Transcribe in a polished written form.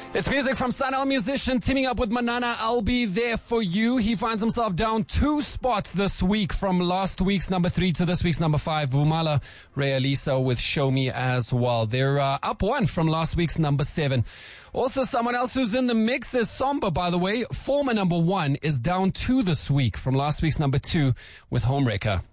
It's music from Sanel musician teaming up with Manana. I'll be there for you. He finds himself down 2 spots this week from last week's number 3 to this week's number 5. Vumala Realisa with Show Me as well. They're up 1 from last week's number 7. Also, someone else who's in the mix is Somba, by the way. Former number 1 is down 2 this week from last week's number 2 with Homewrecker.